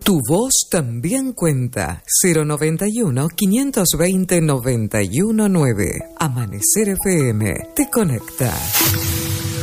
Tu voz también cuenta. 091-520-919. Amanecer FM te conecta.